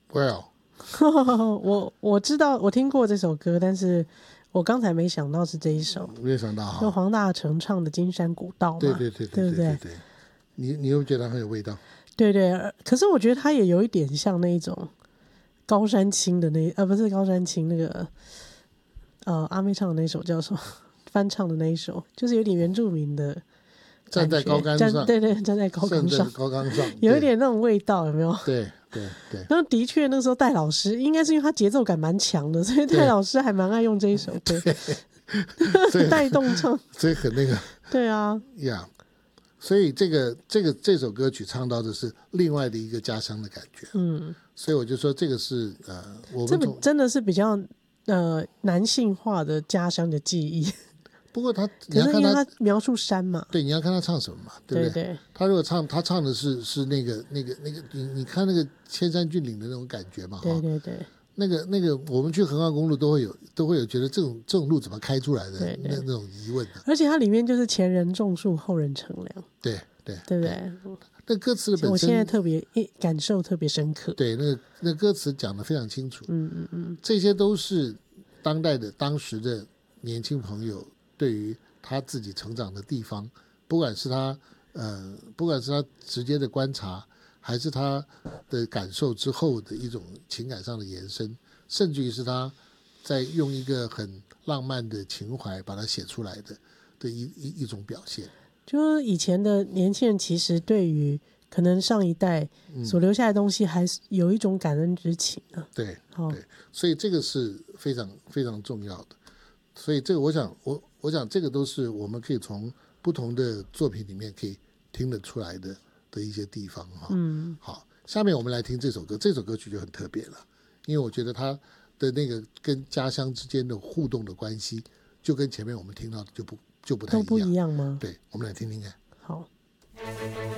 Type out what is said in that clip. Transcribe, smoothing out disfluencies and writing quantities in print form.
Well， 我知道，我听过这首歌，但是我刚才没想到是这一首， 没有想到哈， 就黄大成唱的《金山古道》嘛， 对对不对？ 你又觉得很有味道？ 对对，可是我觉得它也有一点像那一种高山青的不是高山青那个阿妹唱的那首叫什么？翻唱的那一首，就是有点原住民的站在高岗上， 对对，站在高岗上，有一点那种味道，有没有？ 对。 然后的确，那时候戴老师应该是因为他节奏感蛮强的，所以戴老师还蛮爱用这一首歌，带动唱， 所以很那个。 对啊， 呀，所以这首歌曲唱到的是另外的一个家乡的感觉。所以我就说这个是我们这真的是比较男性化的家乡的记忆。 不过可是因为他描述山嘛， 对，你要看他唱什么嘛，对不对？ 对， 他如果他唱的是那个，你看那个千山峻岭的那种感觉嘛， 对， 那个我们去横贯公路都会有觉得这种路怎么开出来的对那种疑问的。 而且它里面就是前人种树，后人乘凉， 对不对？ 那歌词的本身， 我现在感受特别深刻。 对，那歌词讲得非常清楚。这些都是当时的年轻朋友对于他自己成长的地方，不管是他直接的观察，还是他的感受之后的一种情感上的延伸，甚至于是他在用一个很浪漫的情怀把它写出来的一种表现。 就是以前的年轻人其实对于可能上一代所留下来的东西还是有一种感恩之情啊。 对，所以这个是非常非常重要的。所以这个我想这个都是我们可以从不同的作品里面可以听得出来的一些地方哈。好，下面我们来听这首歌，这首歌曲就很特别了，因为我觉得它的那个跟家乡之间的互动的关系，就跟前面我们听到的就不太一样。 都不一样吗？ 对，我们来听听看。 好。